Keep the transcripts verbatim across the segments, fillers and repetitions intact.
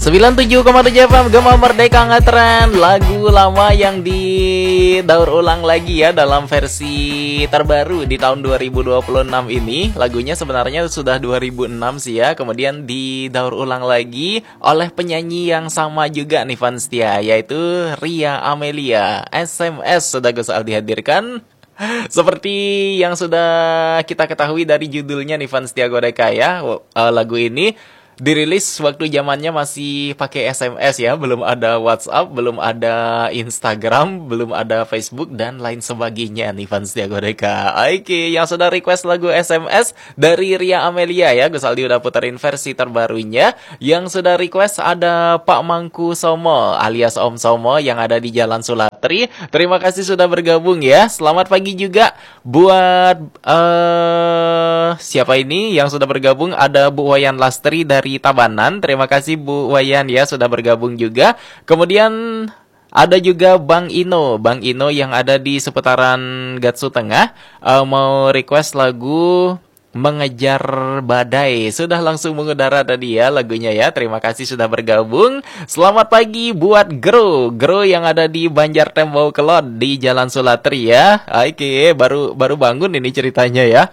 sembilan puluh tujuh koma tujuh F M Gema Merdeka Ngetren. Lagu lama yang didaur ulang lagi ya dalam versi terbaru di tahun dua ribu dua puluh enam ini. Lagunya sebenarnya sudah dua ribu enam sih ya, kemudian didaur ulang lagi oleh penyanyi yang sama juga nih fans setia, yaitu Ria Amelia. S M S sudah Gus Aldi hadirkan. Seperti yang sudah kita ketahui dari judulnya nih fans setia Godeka ya, lagu ini dirilis waktu zamannya masih pakai S M S ya, belum ada WhatsApp, belum ada Instagram, belum ada Facebook dan lain sebagainya nih fans Tia Godeka. Oke, yang sudah request lagu S M S dari Ria Amelia ya, Gus Aldi udah puterin versi terbarunya. Yang sudah request ada Pak Mangku Somo alias Om Somo yang ada di Jalan Sulatri. Terima kasih sudah bergabung ya. Selamat pagi juga buat uh, siapa ini yang sudah bergabung, ada Bu Wayan Lastri dari Dari Tabanan. Terima kasih Bu Wayan ya sudah bergabung juga. Kemudian ada juga Bang Ino, Bang Ino yang ada di seputaran Gatsu Tengah, uh, mau request lagu Mengejar Badai. Sudah langsung mengudara tadi ya lagunya ya. Terima kasih sudah bergabung. Selamat pagi buat Gro, Gro yang ada di Banjar Tembau Kelon di Jalan Sulatri ya. Oke, baru baru bangun ini ceritanya ya.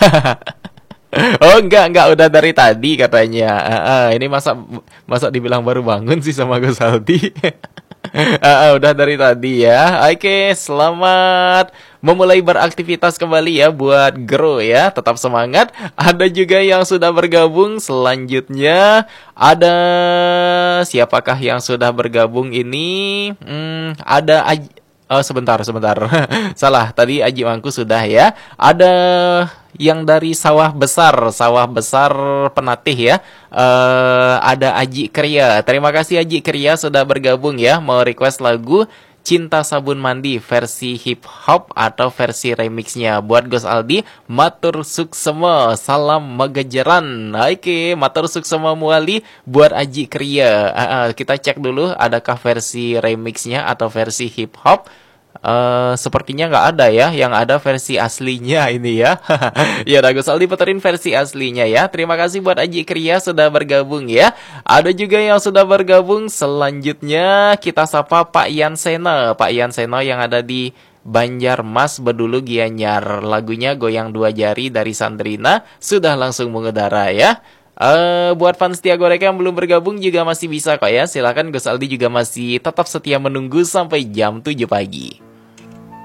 Oh enggak, enggak udah dari tadi katanya. Uh, uh, ini masa masa dibilang baru bangun sih sama Gus Aldi. uh, uh, udah dari tadi ya. Oke, selamat memulai beraktivitas kembali ya buat Gro ya. Tetap semangat. Ada juga yang sudah bergabung. Selanjutnya ada siapakah yang sudah bergabung ini? Hmm, ada Aj- Oh sebentar, sebentar. Salah, tadi Aji Mangku sudah ya. Ada yang dari Sawah Besar, Sawah Besar Penatih ya. Uh, ada Aji Kriya. Terima kasih Aji Kriya sudah bergabung ya. Mau request lagu Cinta Sabun Mandi versi hip hop atau versi remixnya. Buat Gus Aldi, matur suksema, salam megejeran. Oke, matur suksema muali buat Aji Kriya. Uh, uh, kita cek dulu adakah versi remixnya atau versi hip hop. Uh, sepertinya nggak ada ya, yang ada versi aslinya ini ya. Ya udah Gus Aldi puterin versi aslinya ya. Terima kasih buat Aji Kriya sudah bergabung ya. Ada juga yang sudah bergabung. Selanjutnya kita sapa Pak Ian Seno, Pak Ian Seno yang ada di Banjarmas Bedulu Gianyar. Lagunya Goyang Dua Jari dari Sandrina sudah langsung mengudara ya. Uh, buat fans setia Goreka yang belum bergabung juga masih bisa kok ya. Silakan, Gus Aldi juga masih tetap setia menunggu sampai jam tujuh pagi.